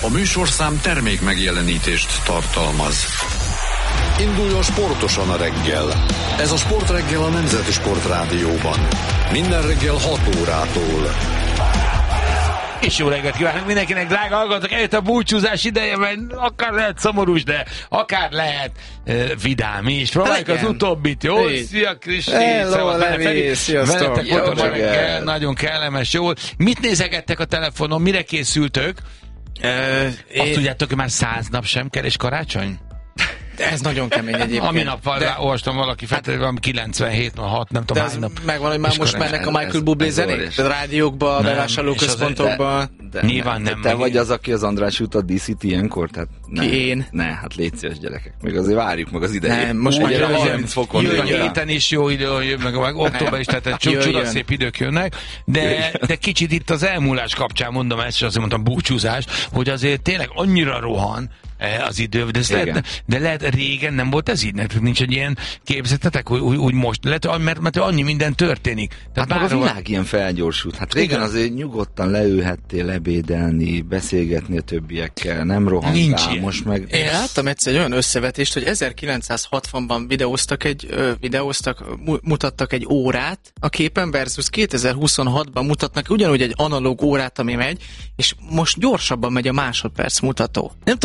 műsorszám termék megjelenítést tartalmaz. Induljon sportosan a reggel. Ez a Sportreggel a Nemzeti Sportrádióban. Minden reggel 6 órától. És jó reggelt kívánok mindenkinek, drága hallgatók! Eljött a búcsúzás ideje, mert akár lehet szomorús, de akár lehet vidám is. Próbáljuk az utóbbit, jó? Szia, Kristi! Hello, Levi! Sziasztok! Veletek ott reggel, nagyon kellemes, jó? Mit nézegettek a telefonon? Mire készültök? Azt tudjátok, hogy már 100 nap sem kell, és karácsony? Ez nagyon kemény egyébként. Ami nap olvastam valaki, feltétlenül 97, 6, nem tudom hány nap. Megvan, hogy már most mennek a Michael Bublé zenék? A rádiókba, a bevásárlóközpontokba. Nyilván nem. Te vagy az, aki az András utat díszíti ilyenkor? Tehát Ki én? Ne, hát légy szíves gyerekek. Még azért várjuk meg az idejét. Nem, most már 30 fokon. Jön héten is jó idő, jön meg október is, tehát csodaszép idők jönnek, de kicsit itt az elmúlás kapcsán mondom ezt, és azért mondtam búcsúzás, hogy azért tényleg annyira rohan az idő, de lehet régen nem volt ez így, nincs egy ilyen képzetetek, úgy most, lehet, mert annyi minden történik. Tehát hát bárhol... a világ ilyen felgyorsult. Hát régen azért nyugodtan leülhettél lebédelni, beszélgetni a többiekkel, nem rohantál, most meg... Én láttam egyszer egy olyan összevetést, hogy 1960-ban mutattak egy órát a képen versus 2026-ban mutatnak ugyanúgy egy analóg órát, ami megy, és most gyorsabban megy a másodperc mutató. Nem